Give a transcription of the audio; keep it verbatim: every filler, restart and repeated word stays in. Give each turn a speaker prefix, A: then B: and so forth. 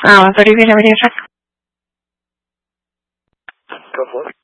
A: Uh, what do you read over there, sir?
B: Go for it.